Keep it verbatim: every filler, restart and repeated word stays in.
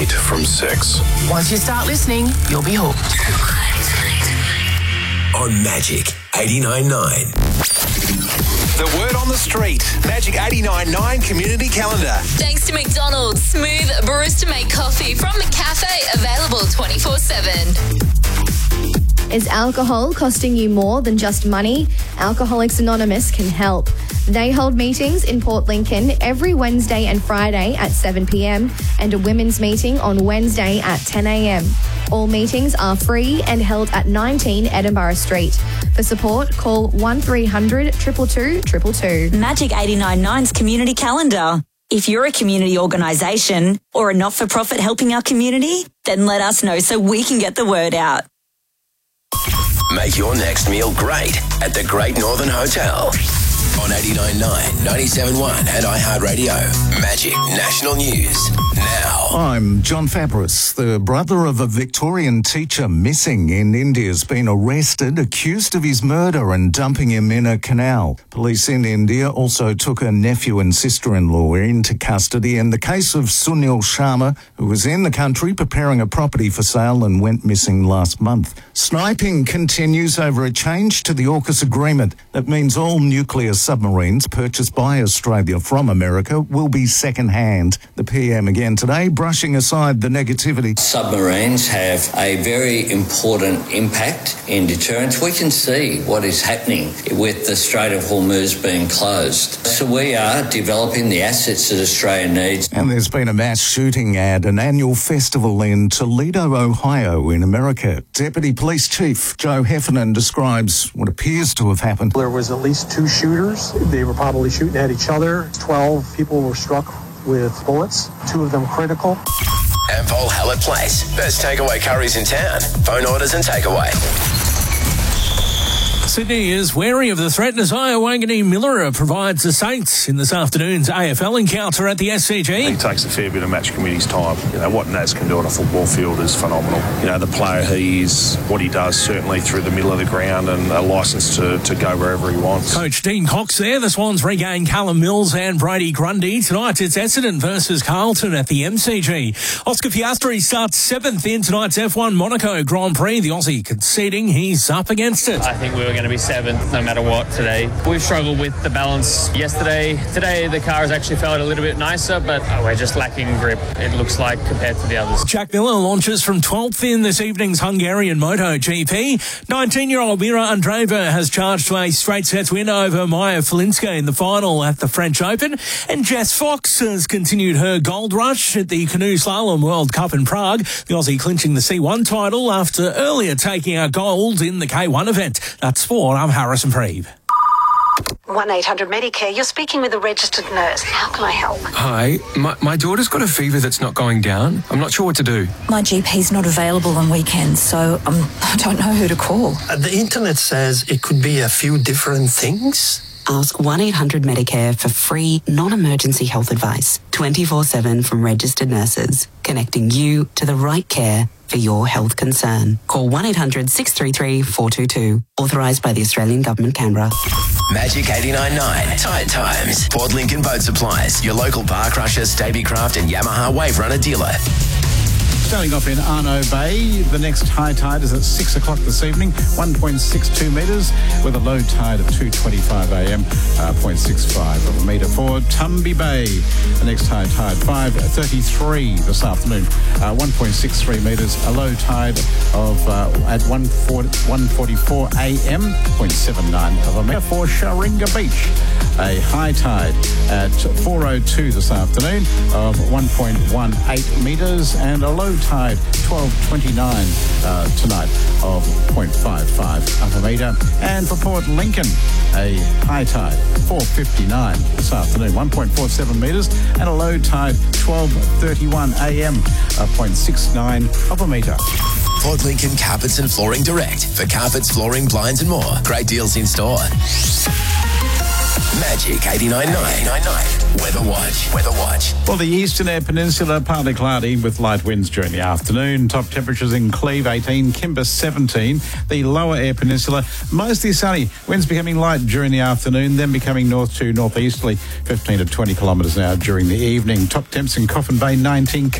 eight from six. Once you start listening, you'll be hooked. On Magic eighty-nine point nine. The word on the street. Magic eighty-nine point nine Community Calendar. Thanks to McDonald's. Smooth barista-made coffee from McCafe. Available twenty-four seven. Is alcohol costing you more than just money? Alcoholics Anonymous can help. They hold meetings in Port Lincoln every Wednesday and Friday at seven p.m. and a women's meeting on Wednesday at ten a.m. All meetings are free and held at nineteen Edinburgh Street. For support, call one three hundred two two two two two. Magic eighty-nine point nine's Community Calendar. If you're a community organisation or a not-for-profit helping our community, then let us know so we can get the word out. Make your next meal great at the Great Northern Hotel. On eighty-nine point nine, ninety-seven point one and iHeartRadio. Magic National News now. I'm John Fabris. The brother of a Victorian teacher missing in India has been arrested, accused of his murder and dumping him in a canal. Police in India also took a nephew and sister-in-law into custody in the case of Sunil Sharma, who was in the country preparing a property for sale and went missing last month. Sniping continues over a change to the AUKUS agreement that means all nuclear submarines purchased by Australia from America will be second-hand. The P M again today, brushing aside the negativity. Submarines have a very important impact in deterrence. We can see what is happening with the Strait of Hormuz being closed. So we are developing the assets that Australia needs. And there's been a mass shooting at an annual festival in Toledo, Ohio in America. Deputy Police Chief Joe Heffernan describes what appears to have happened. There was at least two shooters. They were probably shooting at each other. Twelve people were struck with bullets, two of them critical. Ampol Hallett Place. Best takeaway curries in town. Phone orders and takeaway. Sydney is wary of the threat as Iowangani Miller provides the Saints in this afternoon's A F L encounter at the S C G. He takes a fair bit of match committee's time. You know, what Naz can do on a football field is phenomenal. You know, the player he is, what he does certainly through the middle of the ground and a licence to, to go wherever he wants. Coach Dean Cox there. The Swans regain Callum Mills and Brady Grundy. Tonight it's Essendon versus Carlton at the M C G. Oscar Piastri starts seventh in tonight's F one Monaco Grand Prix. The Aussie conceding he's up against it. I think we were going to be seventh no matter what today. We've struggled with the balance yesterday. Today the car has actually felt a little bit nicer, but oh, we're just lacking grip, it looks like, compared to the others. Jack Miller launches from twelfth in this evening's Hungarian MotoGP. nineteen-year-old Mira Andreeva has charged to a straight sets win over Maya Flinska in the final at the French Open. And Jess Fox has continued her gold rush at the Canoe Slalom World Cup in Prague. The Aussie clinching the C one title after earlier taking out gold in the K one event. That's sport. I'm Harrison Preeb. one eight hundred Medicare, you're speaking with a registered nurse. How can I help? Hi, my, my daughter's got a fever that's not going down. I'm not sure what to do. My G P's not available on weekends, so um, I don't know who to call. Uh, the internet says it could be a few different things. Ask one eight hundred Medicare for free, non-emergency health advice, twenty-four seven from registered nurses, connecting you to the right care for your health concern. Call one eight hundred six three three four two two. Authorised by the Australian Government, Canberra. Magic eighty-nine point nine. Tide Times. Port Lincoln Boat Supplies. Your local bar crusher, Stabicraft and Yamaha Wave Runner dealer. Starting off in Arno Bay, the next high tide is at six o'clock this evening, one point six two metres, with a low tide of two twenty-five a m, uh, zero point six five of a metre. For Tumby Bay, the next high tide, five thirty-three this afternoon, uh, one point six three metres, a low tide of uh, at one forty-four a m, zero point seven nine of a metre. For Sharinga Beach, a high tide at four oh two this afternoon of one point one eight metres and a low tide twelve twenty-nine uh, tonight of zero point five five of a metre. And for Port Lincoln, a high tide four fifty-nine this afternoon, one point four seven metres and a low tide twelve thirty-one a m, zero point six nine of a metre. Port Lincoln Carpets and Flooring Direct. For carpets, flooring, blinds and more. Great deals in store. Magic eighty-nine point nine. Weather Watch. Weather Watch. Well, the eastern air peninsula, partly cloudy with light winds during the afternoon. Top temperatures in Cleve, eighteen, Kimber, seventeen. The lower air peninsula, mostly sunny. Winds becoming light during the afternoon, then becoming north to northeasterly, fifteen to twenty kilometres an hour during the evening. Top temps in Coffin Bay, nineteen.